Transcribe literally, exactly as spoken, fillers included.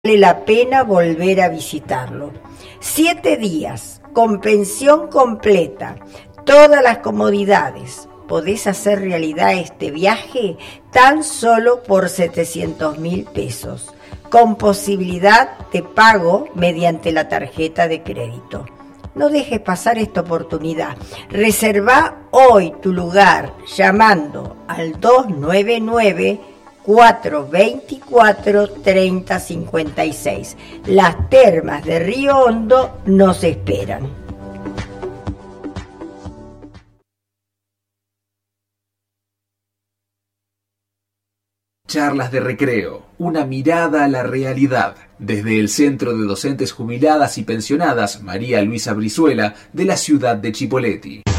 vale la pena volver a visitarlo. Siete días, con pensión completa, todas las comodidades. Podés hacer realidad este viaje tan solo por setecientos mil pesos, con posibilidad de pago mediante la tarjeta de crédito. No dejes pasar esta oportunidad. Reserva hoy tu lugar llamando al dos nueve nueve, cuatro dos cuatro, tres cero cinco seis. Las termas de Río Hondo nos esperan. Charlas de recreo, una mirada a la realidad, desde el Centro de Docentes Jubiladas y Pensionadas María Luisa Brizuela de la ciudad de Chipoleti.